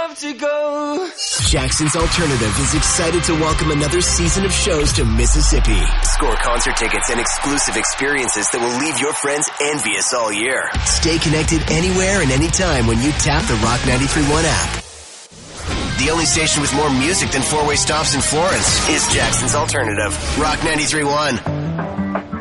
have to go. Jackson's Alternative is excited to welcome another season of shows to Mississippi. Score concert tickets and exclusive experiences that will leave your friends envious all year. Stay connected anywhere and anytime when you tap the Rock 93.1 app. The only station with more music than four-way stops in Florence is Jackson's Alternative. Rock 93.1.